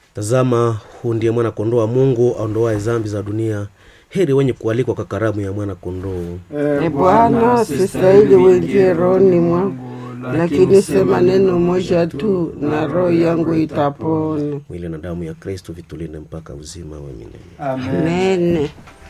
Tazama, huu ndiye mwana kondoo wa Mungu aondoaye dhambi za dunia. Heri wenye kualikwa kwa karamu ya mwana kondoo. Bwana, sistahili uingie rohoni mwangu, lakini sema neno moja tu na roho yangu itapona. Mwili na damu ya Kristo vitulinde mpaka uzima wa milele. Amen.